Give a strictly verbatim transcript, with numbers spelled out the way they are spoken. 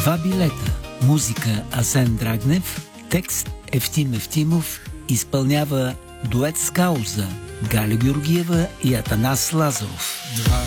Два билета. Музика Асен Драгнев, текст Евтим Евтимов, изпълнява дует с Кауза Галя Георгиева и Атанас Лазаров. Два